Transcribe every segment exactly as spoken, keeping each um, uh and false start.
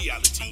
reality.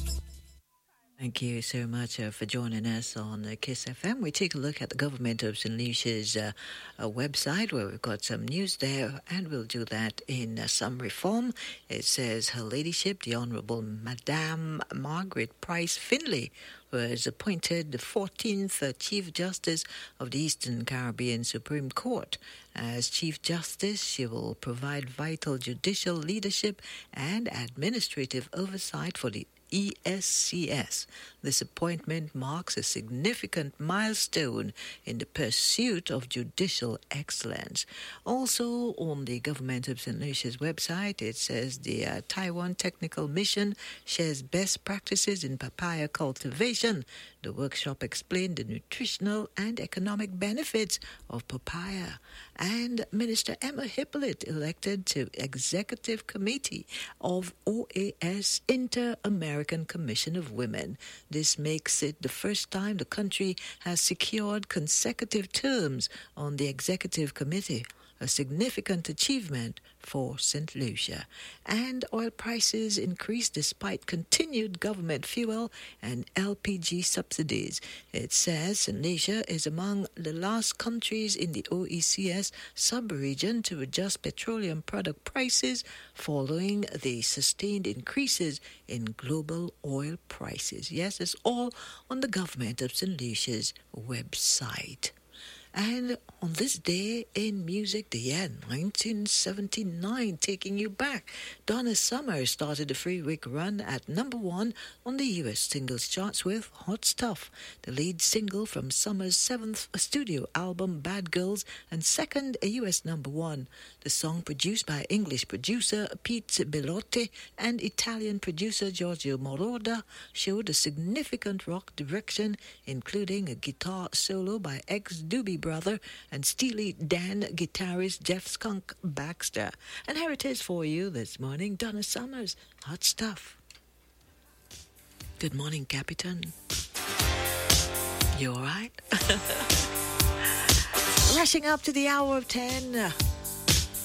Thank you so much uh, for joining us on uh, Kiss F M. We take a look at the government of Saint Lucia's uh, uh, website, where we've got some news there, and we'll do that in uh, summary form. It says, Her Ladyship, the Honourable Madame Margaret Price Finlay, was appointed the fourteenth uh, Chief Justice of the Eastern Caribbean Supreme Court. As Chief Justice, she will provide vital judicial leadership and administrative oversight for the E S C S. This appointment marks a significant milestone in the pursuit of judicial excellence. Also, on the Government of Saint Lucia's website, it says the uh, Taiwan Technical Mission shares best practices in papaya cultivation. The workshop explained the nutritional and economic benefits of papaya. And Minister Emma Hippolyte elected to Executive Committee of O A S Inter-American Commission of Women. This makes it the first time the country has secured consecutive terms on the Executive Committee, a significant achievement for Saint Lucia. And oil prices increased despite continued government fuel and L P G subsidies. It says Saint Lucia is among the last countries in the O E C S sub-region to adjust petroleum product prices following the sustained increases in global oil prices. Yes, it's all on the Government of Saint Lucia's website. And on this day in music, the year nineteen seventy-nine, taking you back, Donna Summer started a three-week run at number one on the U S singles charts with Hot Stuff, the lead single from Summer's seventh studio album Bad Girls, and second a U S number one. The song, produced by English producer Pete Bellotti and Italian producer Giorgio Moroder, showed a significant rock direction, including a guitar solo by ex-Doobie Brother and Steely Dan guitarist Jeff Skunk Baxter. And here it is for you this morning, Donna Summer's Hot Stuff. Good morning, Capitan. You all right? Rushing up to the hour of ten.